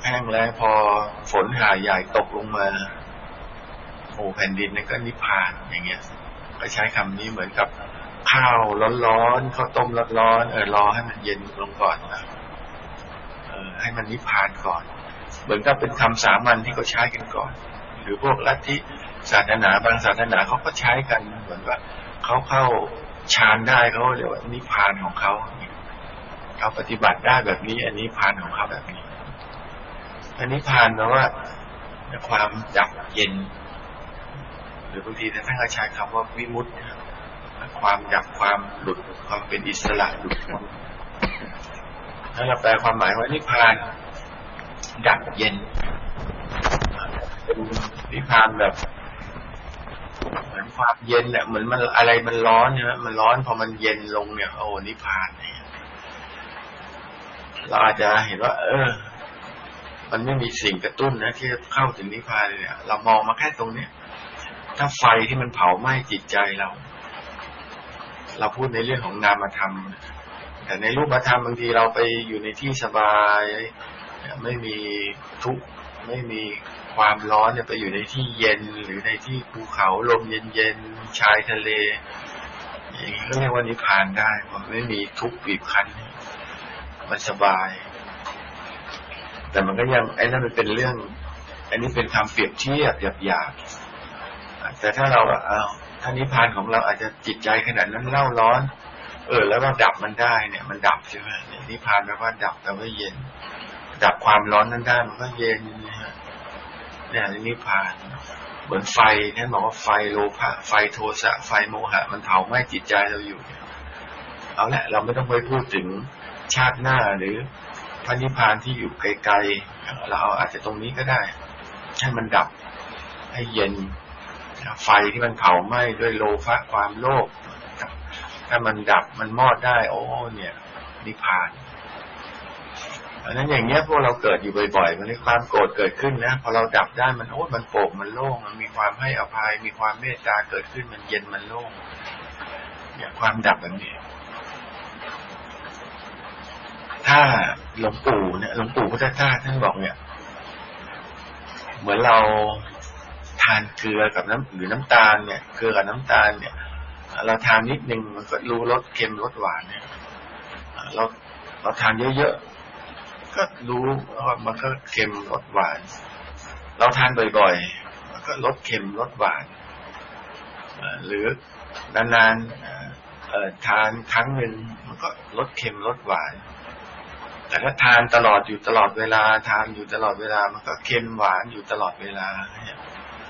แห้งแล้งพอฝนหาใหญ่ตกลงมาโอ้แผ่นดินนั่นก็นิพพานอย่างเงี้ยก็ใช้คำนี้เหมือนกับข้าวร้อนๆข้าวต้มร้อนๆรอให้มันเย็นลงก่อนนะให้มันนิพพานก่อนเหมือนกับเป็นคำสามัญที่เขาใช้กันก่อนหรือพวกลัทธิศาสนาบางศาสนาเขาก็ใช้กันเหมือนว่าเขาเข้าฌานได้เขาเรียกว่านิพพานของเขาเขาปฏิบัติได้แบบนี้อันนี้นิพพานของเขาแบบนี้อันนิพพานแปลว่าความดับเย็นหรือบางทีท่านก็ใช้คำว่าวิมุตติความดับความหลุดความเป็นอิสระหลุดพ้นถ้าเราแปลความหมายว่านิพพานดับเย็นเป็นนิพพานแบบเหมือนความเย็นเนี่ยเหมือนมันอะไรมันร้อนใช่ไหมมันร้อนพอมันเย็นลงเนี่ยโอ้นิพพานเนี่ยเราอาจจะเห็นว่ามันไม่มีสิ่งกระตุ้นนะที่เข้าถึงนิพพานเนี่ยเรามองมาแค่ตรงนี้ถ้าไฟที่มันเผาไหม้จิตใจเราพูดในเรื่องของนามธรรมแต่ในรูปธรรมบางทีเราไปอยู่ในที่สบายไม่มีทุกข์ไม่มีความร้อนเนี่ยไปอยู่ในที่เย็นหรือในที่ภูเขาลมเย็นๆชายทะเลอย่างนี้ก็เรียกว่านิพพานได้มันไม่มีทุกข์บีบคั้นมันสบายแต่มันก็ยังไอ้นั่นมันเป็นเรื่องอันนี้เป็นคำเปรียบเทียบหยาบๆแต่ถ้าเราถ้านิพพานของเราอาจจะจิตใจขนาดนั้นเล่าร้อนแล้วว่าดับมันได้เนี่ยมันดับใช่ไหมนิพพานแปลว่าดับแปลว่าเย็นดับความร้อนนั้นได้มันก็เย็นเนี่ยนิพพานเหมือนไฟท่านบอกว่าไฟโลภะไฟโทสะไฟโมหะมันเผาไหม้จิตใจเราอยู่เอาละเราไม่ต้องไปพูดถึงชาติหน้าหรือพระนิพพานที่อยู่ไกลๆเราอาจจะตรงนี้ก็ได้ให้มันดับให้เย็นไฟที่มันเผาไหม้ด้วยโลภะความโลภถ้ามันดับมันมอดได้โอ้เนี่ยนิพพานอันนั้นอย่างเงี้ยพวกเราเกิดอยู่บ่อยๆมันมีความโกรธเกิดขึ้นนะพอเราดับได้มันมันโปร่งมันโล่งมันมีความให้อภัยมีความเมตตาเกิดขึ้นมันเย็นมันโล่งเนี่ยความดับแบบนี้ถ้าหลวงปู่พุทธทาสท่านบอกเนี่ยเหมือนเราทานเกลือกับน้ำหรือน้ำตาลเนี่ยเกลือกับน้ำตาลเนี่ยเราทานนิดนึงมันก็รู้รสเค็มรสหวานเนี่ยเราทานเยอะๆก็รู้ว่ามันก็เค็มรสหวานเราทานบ่อยๆมันก็รสเค็มรสหวานหรือนานๆทานครั้งนึงมันก็รสเค็มรสหวานแต่ถ้าทานตลอดอยู่ตลอดเวลาทานอยู่ตลอดเวลามันก็เค็มหวานอยู่ตลอดเวลาเนี่ย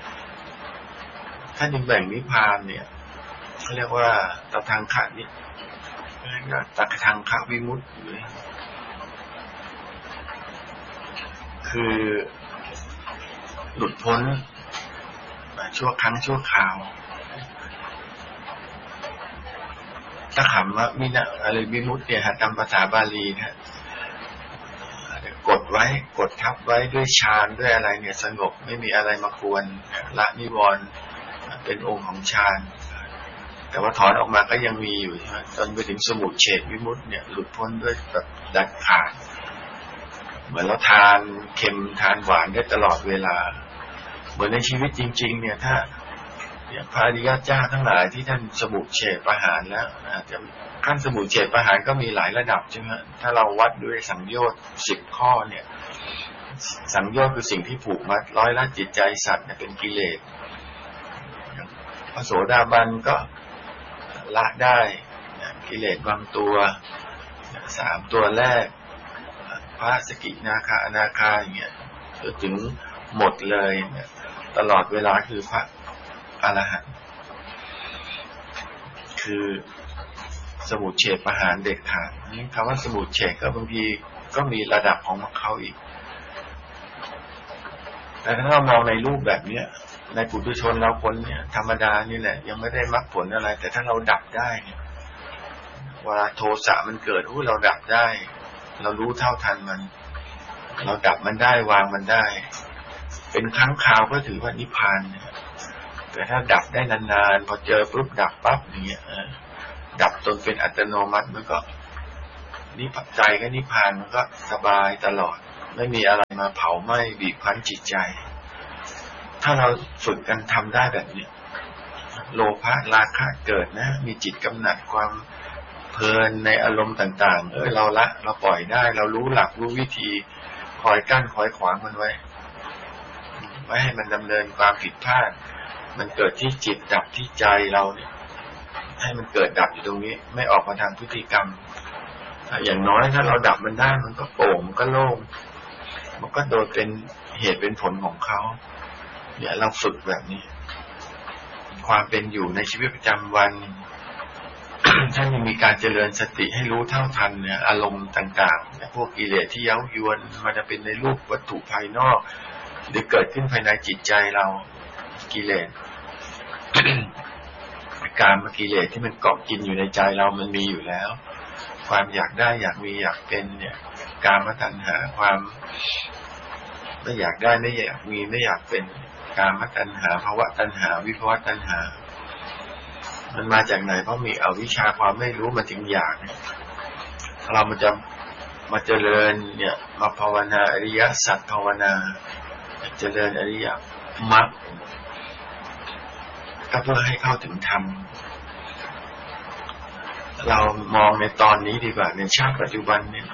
ถ้าจึงแบ่งนิพพานเนี่ยเขาเรียกว่าตถาคตนี่ตถาคตวิมุตติคือหลุดพ้นชั่วครั้งชั่วคราวถ้าคำว่ามินะอะไรวิมุตติเนี่ยตามภาษาบาลีนะกดไว้กดทับไว้ด้วยฌานด้วยอะไรเนี่ยสงบไม่มีอะไรมากวนละนิวรณ์เป็นองค์ของฌานแต่ว่าถอนออกมาก็ยังมีอยู่ใช่ไหมจนไปถึงสมุจเฉทวิมุตติเนี่ยหลุดพ้นด้วยแบบดัดขาดเหมือนเราทานเค็มทานหวานได้ตลอดเวลาเหมือนในชีวิตจริงๆเนี่ยถ้าพระอริยเจ้าทั้งหลายที่ท่านสมุจเฉทประหารแล้วอาจจะขั้นสมุจเฉทประหารก็มีหลายระดับใช่ไหมถ้าเราวัดด้วยสังโยชน์10 ข้อเนี่ยสังโยชน์คือสิ่งที่ผูกมัดร้อยละจิตใจสัตว์เนี่ยเป็นกิเลสพระโสดาบันก็ละได้กิเลสบางตัว3 ตัวแรกพระสกิทาคาอนาคาอย่างเงี้ยจนถึงหมดเลยเนี่ยตลอดเวลาคือพระอรหันต์คือสมุจเฉทประหารเด็ดขาดนี่คำว่าสมุจเฉทก็บางทีก็มีระดับของเขาอีกแต่ถ้าเรามองในรูปแบบเนี้ยในปุถุชนเราคนเนี่ยธรรมดานี่แหละยังไม่ได้มรรคผลอะไรแต่ถ้าเราดับได้เนี่ยเวลาโทสะมันเกิดเราดับได้เรารู้เท่าทันมันเราดับมันได้วางมันได้เป็นครั้งคราวก็ถือว่านิพพานแต่ถ้าดับได้นานๆพอเจอปุ๊บดับปั๊บอย่างเงี้ยดับจนเป็นอัตโนมัติมันก็นิพพานใจก็นิพพานมันก็สบายตลอดไม่มีอะไรมาเผาไหม้บีบคั้นจิตใจถ้าเราฝึกกันทำได้แบบนี้โลภะราคะเกิดนะมีจิตกำหนัดความเพลินในอารมณ์ต่างๆเราละเราปล่อยได้เรารู้หลักรู้วิธีคอยกั้นคอยขวางมันไว้ไม่ให้มันดำเนินความผิดพลาดมันเกิดที่จิตดับที่ใจเราเนี่ยให้มันเกิดดับอยู่ตรงนี้ไม่ออกมาทางพฤติกรรมอย่างน้อยถ้าเราดับมันได้มันก็โปร่งมันก็โล่งมันก็โดยเป็นเหตุเป็นผลของเขาเนี่ยเราฝึกแบบนี้ความเป็นอยู่ในชีวิตประจำวัน ท่านยังมีการเจริญสติให้รู้เท่าทันเนี่ยอารมณ์ต่างๆพวกกิเลสที่เย้ายวนมันจะเป็นในรูปวัตถุภายนอกหรือเกิดขึ้นภายในจิตใจเรากิเลส การมากิเลสที่มันเกาะกินอยู่ในใจเรามันมีอยู่แล้วความอยากได้อยากมีอยากเป็นเนี่ยกามตัณหาความไม่อยากได้ไม่อยากมีไม่อยากเป็นกามตัณหาภวตัณหาวิภวตัณหามันมาจากไหนเพราะมีอวิชชาความไม่รู้มันจึงอยากเรามันจะมาเจริญเนี่ยมาภาวนาอริยสัจภาวนาเจริญอริยมรรคก็เพื่อให้เข้าถึงธรรมเรามองในตอนนี้ดีกว่าในชาติปัจจุบันเนี่ย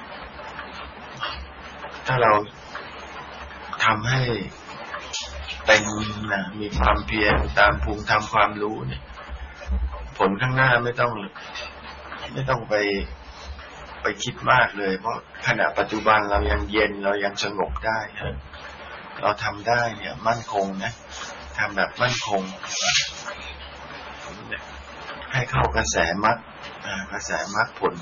ถ้าเราทำให้เป็นมีความเพียรตามภูมิธรรมความรู้เนี่ยผลข้างหน้าไม่ต้องไปคิดมากเลยเพราะขณะปัจจุบันเรายังเย็นเรายังสงบได้เราทำได้เนี่ยมั่นคงนะทำแบบมั่นคงให้เข้ากระแสมรรคกระแสมรรคผล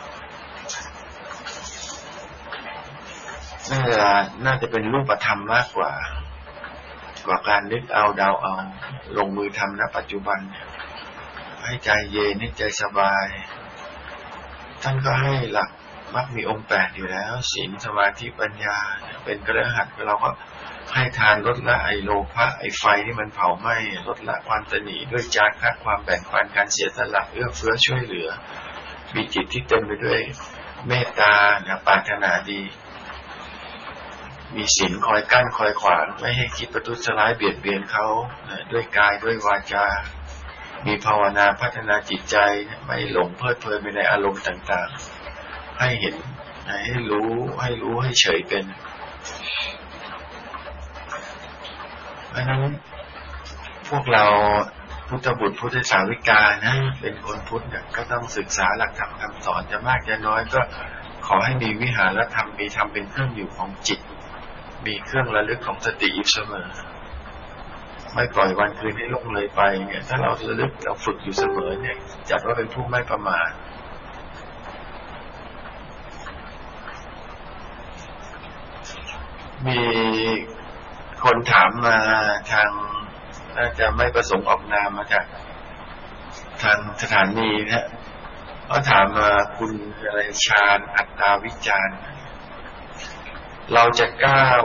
น่าจะเป็นรูปธรรมมากกว่าการนึกเอาเดาเอาลงมือทำณปัจจุบันให้ใจเย็นให้ใจสบายท่านก็ให้หลักมรรคมีองค์8อยู่แล้วศีลสมาธิปัญญาเป็นกระหัตเราก็ให้ทานลดละไอโลภะไอไฟที่มันเผาไหม้ลดละความตนีด้วยจาคะความแบ่งปันการเสียสละเอื้อเฟื้อช่วยเหลือมีจิตที่เต็มไปด้วยเมตตาปรารถนาดีมีศีลคอยกั้นคอยขวางไม่ให้คิดประทุษร้ายเบียดเบียนเขาด้วยกายด้วยวาจามีภาวนาพัฒนาจิตใจไม่หลงเพลิดเพลินไปในอารมณ์ต่างๆให้เห็นให้รู้ให้เฉยเป็นเพราะนั้นพวกเราพุทธบุตรพุทธสาวิกานะเป็นคนพุทธเนี่ยก็ต้องศึกษาหลักธรรมคำสอนจะมากจะน้อยก็ขอให้มีวิหารธรรมมีธรรมเป็นเครื่องอยู่ของจิตมีเครื่องระลึกของสติอยู่เสมอไม่ปล่อยวันคืนให้ล่วงเลยไปเนี่ยถ้าเราระลึกเราฝึกอยู่เสมอเนี่ยจัดว่าเป็นผู้ไม่ประมาทมีคนถามมาทางน่าจะไม่ประสงค์ออกนามมาจากทางสถานีนะเขาถามมาคุณอะไรฌานอัตตาวิจารณ์เราจะก้าว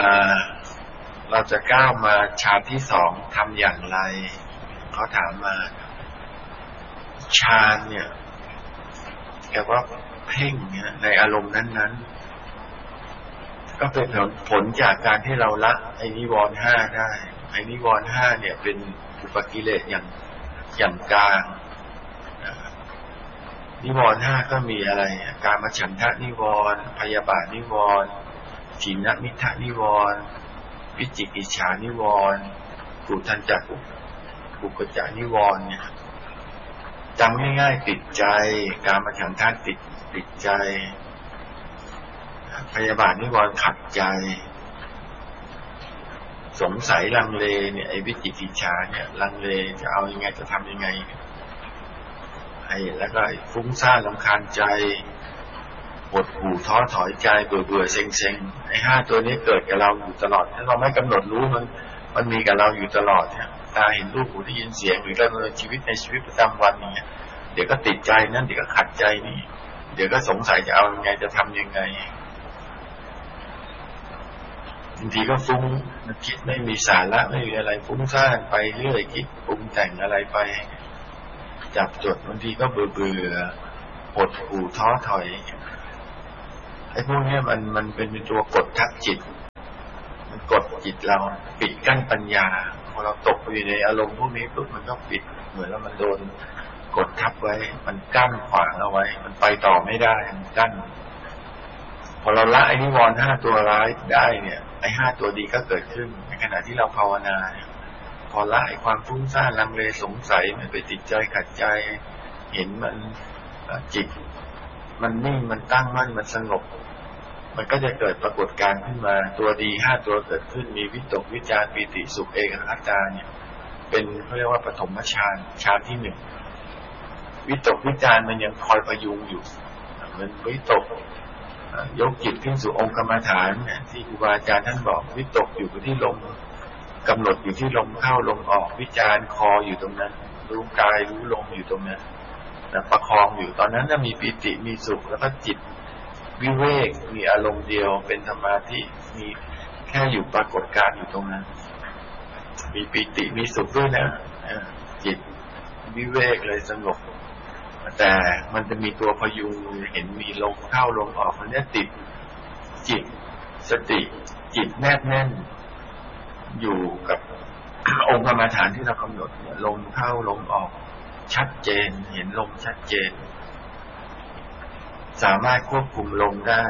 มาฌานที่2ทำอย่างไรเขาถามมาฌานเนี่ยแปลว่าเพ่งเนี่ยในอารมณ์นั้นๆก็เป็นผลจากการที่เราละไอ้นิวรณ์5ได้ไอ้นิวรณ์5เนี่ยเป็นอุปกิเลสอย่างกลางนิวรณ์5ก็มีอะไรกามฉันทะนิวรณ์พยาบาทนิวรณ์ถีนมิทธนิวรณ์วิจิกิจฉานิวรณ์กุทัญจกุกจานิวรณ์เนี่ยจำง่ายๆติดใจกามฉันทะติดใจพยาบาทนิวรณ์ขัดใจสงสัยลังเลเนี่ยไอ้วิจิกิจฉาเนี่ยลังเลจะเอายังไงจะทำยังไงแล้วก็ฟุ้งซ่านรำคาญใจหดหู่ท้อถอยใจเบื่อเซ็งไอ้5ตัวนี้เกิดกับเราอยู่ตลอดถ้าเราไม่กำหนดรู้มันมีกับเราอยู่ตลอดเนี่ยตาเห็นรูปหูได้ยินเสียงหรือดำเนินชีวิตในชีวิตประจำวันเนี่ยเดี๋ยวก็ติดใจนั่นเดี๋ยวก็ขัดใจนี่เดี๋ยวก็สงสัยจะเอายังไงจะทำยังไงบางทีก็ฟุ้งคิดไม่มีสาระไม่มีอะไรฟุ้งซ่านไปเรื่อยคิดปรุงแต่งอะไรไปจับจดบางทีก็เบื่อหดหู่ท้อถอยไอ้พวกนี้มันเป็นตัวกดทับจิตมันกดจิตเราปิดกั้นปัญญาพอเราตกไปอยู่ในอารมณ์พวกนี้ปุ๊บมันก็ปิดเหมือนแล้วมันโดนกดทับไว้มันกั้นขวางเอาไว้มันไปต่อไม่ได้มันกั้นพอเราละไอ้นิวรณ์5ตัวร้ายได้เนี่ยไอ้5ตัวดีก็เกิดขึ้นในขณะที่เราภาวนาพอละไอ้ความฟุ้งซ่านลังเลสงสัยมันไปติดใจขัดใจเห็นมันจิตมันนิ่งมันตั้งมั่นมันสงบมันก็จะเกิดปรากฏการณ์ขึ้นมาตัวดี5ตัวเกิดขึ้นมีวิตกวิจารปีติสุขเอกคตาเนี่ยเป็นเขาเรียกว่าปฐมฌานที่1วิตกวิจารมันยังคอยพยุงอยู่เหมือนวิตกยกจิตขึ้นสู่องค์กรรมฐานเนี่ยที่ครูบาอาจารย์ท่านบอกวิตกอยู่ที่ลมกำหนดอยู่ที่ลมเข้าลมออกวิจารคออยู่ตรงนั้นรู้กายรู้ลมอยู่ตรงนั้นประคองอยู่ตอนนั้นจะมีปิติมีสุขแล้วก็จิตวิเวกมีอารมณ์เดียวเป็นสมาธิมีแค่อยู่ปรากฏการณ์อยู่ตรงนั้นมีปิติมีสุขด้วยนะจิตวิเวกเลยสงบแต่มันจะมีตัวพยุงเห็นมีลมเข้าลมออกมันเนี่ยติดจิตสติจิตแนบแน่นอยู่กับ องค์กรรมฐานที่เรากำหนดเนี่ยลมเข้าลมออกชัดเจนเห็นลมชัดเจนสามารถควบคุมลมได้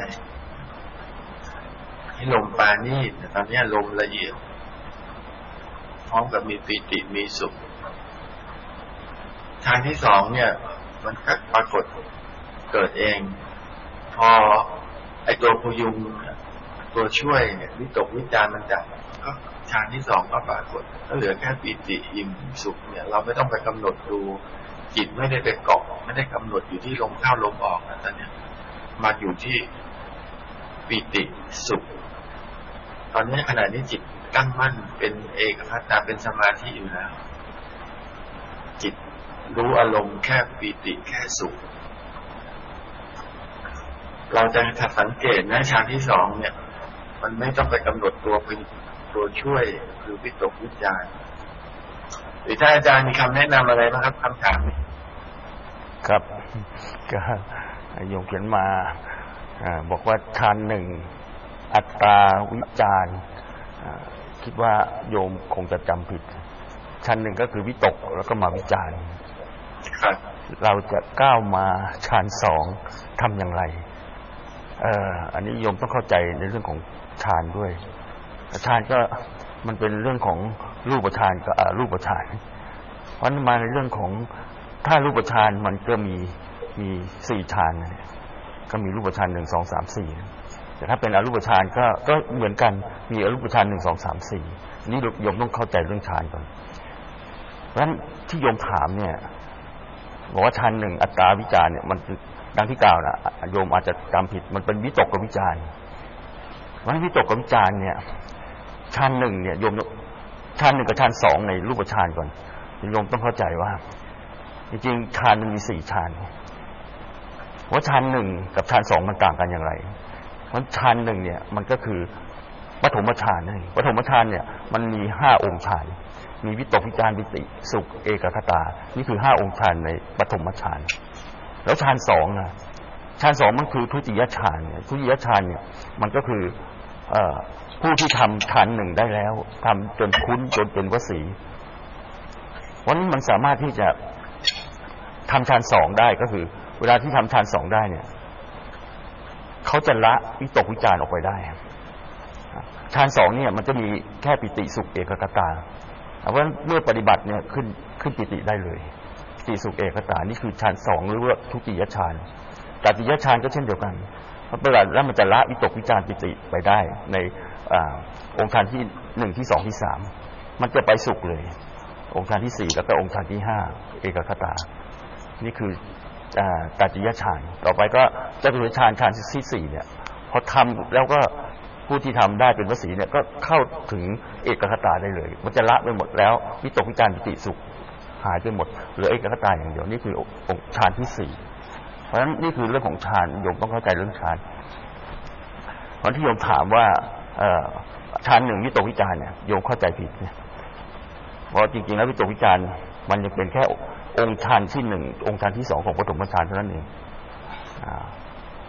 ให้ลมปราณีตตอนนี้ลมละเอียดพร้อมกับมีปิติมีสุขทางที่2เนี่ยมันก็ปรากฏเกิดเองพอไอตัวพยุงตัวช่วยเนี่ยวิตกวิจารมันดับก็ฌานที่2ก็ปรากฏก็เหลือแค่ปิติอิ่มสุขเนี่ยเราไม่ต้องไปกำหนดดูจิตไม่ได้ไปเกาะไม่ได้กำหนดอยู่ที่ลมเข้าลมออกนะตอนนี้มาอยู่ที่ปิติสุขตอนนี้ขณะนี้จิตตั้งมั่นเป็นเอกคตาเป็นสมาธิอยู่แล้วจิตรู้อารมณ์แค่ปิติแค่สุขเราจะสังเกตนะฌานที่2เนี่ยมันไม่ต้องไปกำหนดตัวช่วยคือวิตกวิจารหรือถ้าอาจารย์มีคำแนะนำอะไรบ้างครับคำถามนี้ครับก็โยมเขียนมาบอกว่าฌาน1อัตตาวิจารคิดว่าโยมคงจะจำผิดฌาน1ก็คือวิตกแล้วก็มาวิจารเราจะก้าวมาฌาน2ทำอย่างไรอันนี้โยมต้องเข้าใจในเรื่องของฌานด้วยฌานก็มันเป็นเรื่องของรูปฌานกับอรูปฌานเพราะมาในเรื่องของถ้ารูปฌานมันก็มี4ฌานก็มีรูปฌาน1 2 3 4แต่ถ้าเป็นอรูปฌานก็เหมือนกันมีอรูปฌาน1 2 3 4นี่โยมต้องเข้าใจเรื่องฌานก่อนเพราะฉะนั้นที่โยมถามเนี่ยบอกว่าฌาน1อัตตาวิจารเนี่ยมันดังที่กล่าวนะโยมอาจจะจำผิดมันเป็นวิตกกับวิจารเพราะฉะนั้นวิตกกับวิจารเนี่ยฌาน1เนี่ยโยมฌาน1กับฌาน2ในรูปฌานก่อนโยมต้องเข้าใจว่าจริงๆฌานมันมี4ฌานว่าฌาน1กับฌาน2มันต่างกันอย่างไรเพราะฌาน1เนี่ยมันก็คือปฐมฌานนั่นเองปฐมฌานเนี่ยมันมี5องค์ฌานมีวิตกวิจารปิติสุขเอกคตานี่คือ5องค์ฌานในปฐมฌานแล้วฌาน2นะฌาน2มันคือทุติยฌานเนี่ยทุติยฌานเนี่ยมันก็คือผู้ที่ทำฌาน1ได้แล้วทำจนคุ้นจนเป็นวสีเพราะนั้นมันสามารถที่จะทำฌาน2ได้ก็คือเวลาที่ทำฌาน2ได้เนี่ยเขาจะละวิตกวิจารออกไปได้ฌาน2เนี่ยมันจะมีแค่ปิติสุขเอกคตาเพราะฉะนั้นเมื่อปฏิบัติเนี่ยขึ้นปิติได้เลยปิติสุขเอกคตานี่คือฌาน2หรือว่าทุติยฌานตติยฌานก็เช่นเดียวกันเพราะเวลาแล้วมันจะละวิตกวิจารปิติไปได้ในองค์ฌานที่1ที่2ที่3มันจะไปสุขเลยองค์ฌานที่4แล้วก็องค์ฌานที่5เอกคตานี่คือตติยฌานต่อไปก็จตุตฌานฌานที่4เนี่ยพอทำแล้วก็ผู้ที่ทำได้เป็นวสีเนี่ยก็เข้าถึงเอกคตาได้เลยมันจะละไปหมดแล้ววิตกวิจารปิติสุขหายไปหมดเหลือเอกคตาอย่างเดียวนี่คือองค์ฌานที่4เพราะฉะนั้นนี่คือเรื่องของฌานโยมต้องเข้าใจเรื่องฌานเพราะที่โยมถามว่าฌาน1วิตกวิจารเนี่ยโยมเข้าใจผิดเนี่ยเพราะจริงๆแล้ววิตกวิจารมันยังเป็นแค่องค์ฌานที่1องค์ฌานที่2ของปฐมฌานเท่านั้นเอง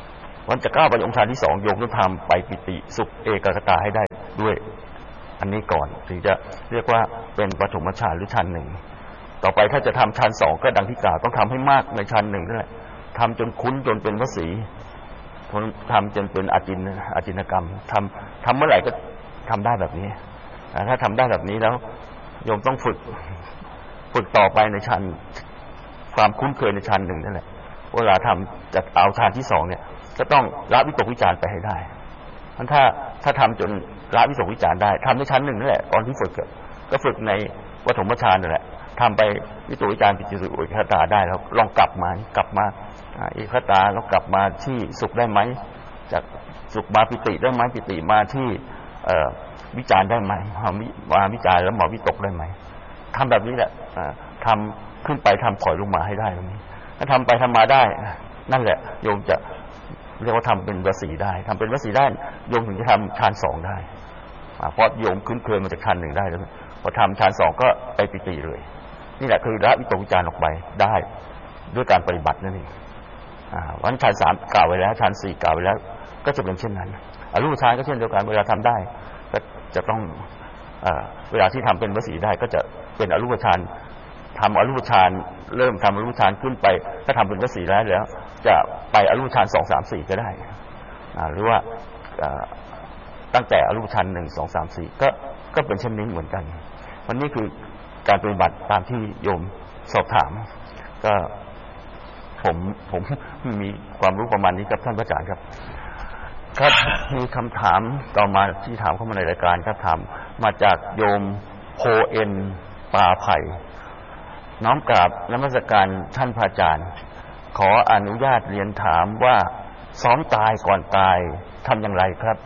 วันจะก้าวไปองค์ฌานที่2โยมต้องทำไปปิติสุขเอกคตาให้ได้ด้วยอันนี้ก่อนถึงจะเรียกว่าเป็นปฐมฌานหรือฌานหนึ่งต่อไปถ้าจะทำฌาน2ก็ดังที่กล่าวต้องทำให้มากในฌานหนึ่งนั่นแหละทำจนคุ้นจนเป็นวสีทำจนเป็นอาจินกรรมทำเมื่อไหร่ก็ทำได้แบบนี้ถ้าทำได้แบบนี้แล้วโยมต้องฝึกต่อไปในฌานความคุ้นเคยในฌานหนึ่งนั่นแหละเวลาทำจะเอาฌานที่2เนี่ยก็ต้องละวิตกวิจารไปให้ได้เพราะถ้าทำจนละวิตกวิจารได้ทำในฌานหนึ่งนั่นแหละตอนที่ฝึกก็ฝึกในปฐมฌานนั่นแหละทำไปวิตกวิจารปิติสุขเอกคตาได้แล้วลองกลับมาเอกคตาแล้วกลับมาที่สุขได้ไหมจากสุขมาปิติได้ไหมปิติมาที่วิจารได้ไหมมาวิจารแล้วมาวิตกได้ไหมทำแบบนี้แหละทำขึ้นไปทำถอยลงมาให้ได้ตรงนี้ถ้าทำไปทำมาได้นั่นแหละโยมจะเรียกว่าทำเป็นวสีได้ทำเป็นวสีได้โยมถึงจะทำฌาน2ได้เพราะโยมคุ้นเคยมาจากฌาน1ได้แล้วพอทำฌาน2ก็ไปปิติเลยนี่แหละคือละวิตกวิจารออกไปได้ด้วยการปฏิบัตินั่นเองวันฌาน3กล่าวไว้แล้วฌาน4กล่าวไว้แล้วก็จะเป็นเช่นนั้นอรูปฌานก็เช่นเดียวกันเวลาทำได้ก็จะต้องเวลาที่ทำเป็นวสีได้ก็จะเป็นอรูปฌานทำอรูปฌานเริ่มทำอรูปฌานขึ้นไปถ้าทำเป็นวสีแล้วจะไปอรูปฌาน2 3 4ก็ได้หรือว่าตั้งแต่อรูปฌาน1 2 3 4ก็เป็นเช่นนี้เหมือนกันวันนี้คือการปฏิบัติตามที่โยมสอบถามก็ผมมีความรู้ประมาณนี้ครับท่านพระอาจารย์ครับครับมีคำถามต่อมาที่ถามเข้ามาในรายการครับถามมาจากโยมโพเอ็นป่าไผ่น้อมกราบนมัสการท่านพระอาจารย์ขออนุญาตเรียนถามว่าซ้อมตายก่อนตายทำอย่างไรครับ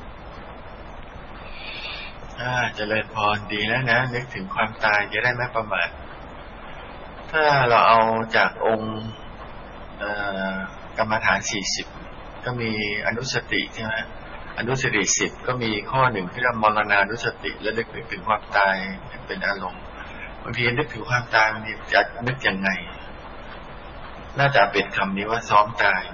เจริญพรดีแล้วนะนึกถึงความตายจะได้ไม่ประมาทถ้าเราเอาจากองค์กรรมฐาน40ก็มีอนุสติใช่ไหมอนุสติ10ก็มีข้อหนึ่งที่เรียกมรณานุสติและนึกถึงความตายเป็นอารมณ์บางทีนึกถึงความตายมันจะนึกยังไงน่าจะเป็นคำนี้ว่าซ้อมตาย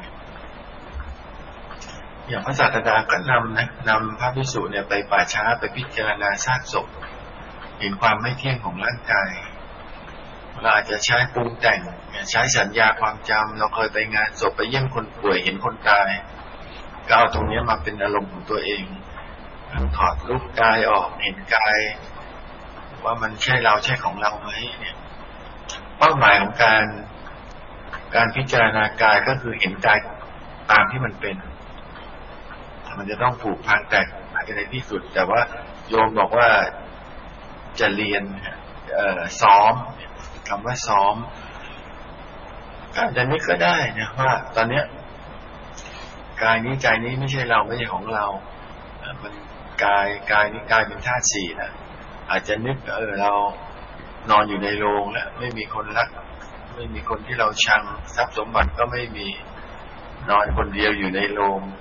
อย่างพระศาสดาก็นำพระภิกษุเนี่ยไปป่าช้าไปพิจารณาซากศพเห็นความไม่เที่ยงของร่างกายเราอาจจะใช้ปรุงแต่งใช้สัญญาความจำเราเคยไปงานศพไปเยี่ยมคนป่วยเห็นคนตายก็เอาตรงนี้มาเป็นอารมณ์ของตัวเองถอดรูปกายออกเห็นกายว่ามันใช่เราใช่ของเราไหมเนี่ยเป้าหมายของการพิจารณากายก็คือเห็นกายตามที่มันเป็นมันจะต้องผูกพันแตกในที่สุดแต่ว่าโยมบอกว่าจะเรียนซ้อมคำว่าซ้อมก็อาจจะนึกก็ได้นะว่าตอนเนี้ยกายนี้ใจนี้ไม่ใช่เราไม่ใช่ของเรามันกายนี้กายเป็นธาตุสี่นะอาจจะนึกเรานอนอยู่ในโรงแล้วไม่มีคนรักไม่มีคนที่เราชังทรัพย์สมบัติก็ไม่มีนอนคนเดียวอยู่ในโรง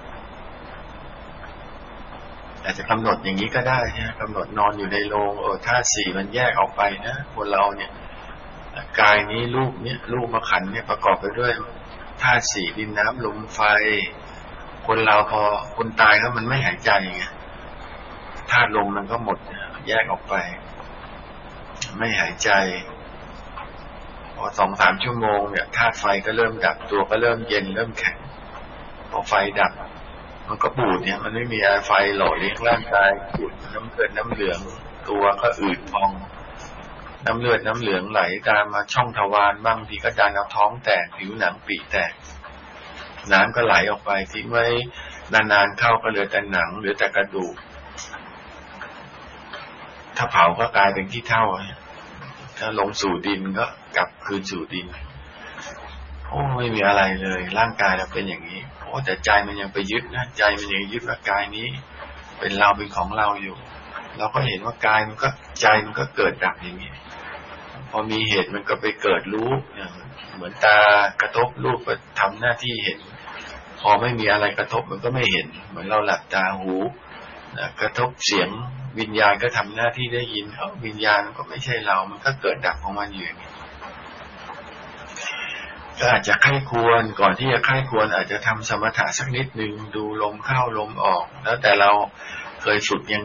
อาจจะกำหนดอย่างนี้ก็ได้นะกำหนดนอนอยู่ในโรงธาตุสี่มันแยกออกไปนะคนเราเนี่ยกายนี้รูปมาขันเนี่ยประกอบไปด้วยธาตุสี่ดินน้ำลมไฟคนเราพอคนตายแล้วมันไม่หายใจไงธาตุลมมันก็หมดแยกออกไปไม่หายใจพอ 2-3 ชั่วโมงเนี่ยธาตุไฟก็เริ่มดับตัวก็เริ่มเย็นเริ่มแข็งพอไฟดับมันก็บูดเนี่ยมันไม่มีไฟหล่อเลี้ยงร่างกายบูดน้ำเลือดน้ำเหลืองตัวก็อืดพองน้ำเลือดน้ำเหลืองไหลตามมาช่องทวารบ้างทีก็ดันเอาท้องแตกผิวหนังปีแตกน้ำก็ไหลออกไปทิ้งไว้นานๆเข้าก็เหลือแต่หนังเหลือแต่กระดูกถ้าเผาก็กลายเป็นขี้เถ้าถ้าลงสู่ดินก็กลับคืนสู่ดินไม่มีอะไรเลยร่างกายเราเป็นอย่างนี้แต่ใจมันยังไปยึดนะใจมันยังยึดว่ากายนี้เป็นเราเป็นของเราอยู่เราก็เห็นว่ากายมันก็ใจมันก็เกิดดับอย่างนี้พอมีเหตุมันก็ไปเกิดรู้เหมือนตากระทบรูปก็ทำหน้าที่เห็นพอไม่มีอะไรกระทบมันก็ไม่เห็นเหมือนเราหลับตาหูกระทบเสียงวิญญาณก็ทำหน้าที่ได้ยินวิญญาณก็ไม่ใช่เรามันก็เกิดดับของมันอยู่อย่างนี้ก็อาจจะไข้ควรก่อนที่จะไข้ควรอาจจะทำสมถะสักนิดนึงดูลมเข้าลมออกแล้วแต่เราเคยฝึกยัง